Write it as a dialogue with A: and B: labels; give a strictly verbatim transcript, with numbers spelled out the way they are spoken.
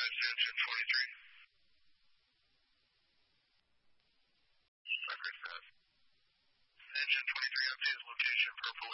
A: That's engine twenty-three. Engine twenty-three, update location, purple